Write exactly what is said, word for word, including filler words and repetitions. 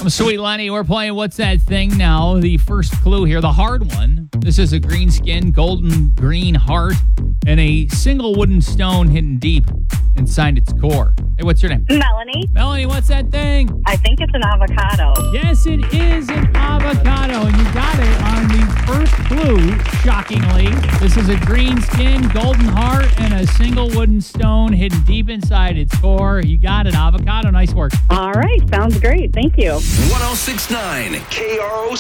I'm Sweet Lenny. We're playing What's That Thing now. The first clue here, the hard one. This is a green skin, golden green heart, and a single wooden stone hidden deep inside its core. Hey, what's your name? Melanie. Melanie, what's that thing? I think it's an avocado. Yes, it is an avocado, and you got it on the first clue, shockingly. This is a green skin, golden heart, and a single wooden stone hidden deep inside its core. You got it, avocado. Nice work. All right. Sounds great. Thank you. one oh six point nine K R O